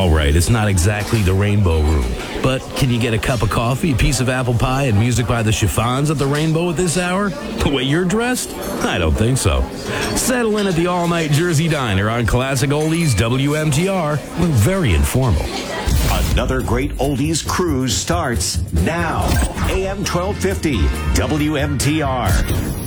All right, it's not exactly the Rainbow Room, but can you get a cup of coffee, a piece of apple pie, and music by the Chiffons at the Rainbow at this hour? The way you're dressed? I don't think so. Settle in at the all-night Jersey Diner on Classic Oldies WMTR. We're very informal. Another great oldies cruise starts now. AM 1250 WMTR.